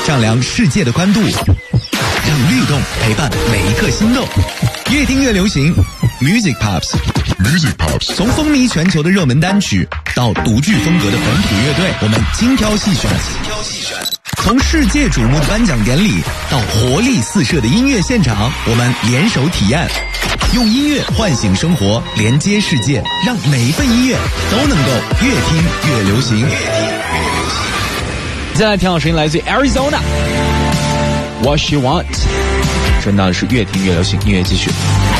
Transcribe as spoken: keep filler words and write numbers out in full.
丈量世界的宽度，让律动陪伴每一颗心动。越听越流行 Music Pops。Music Pops 从风靡全球的热门单曲到独具风格的本土乐队，我们精挑细选。从世界瞩目的颁奖典礼到活力四射的音乐现场，我们联手体验，用音乐唤醒生活，连接世界，让每一份音乐都能够越听越流行。越听越流行。 接下来听好声音来自于 Arizona What She Want， 正当的是越听越流行，音乐继续。